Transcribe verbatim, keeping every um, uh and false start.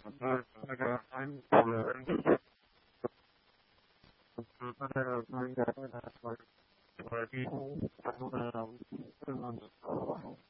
那那个韩国人，那个那个那个我我几乎很多的这样子。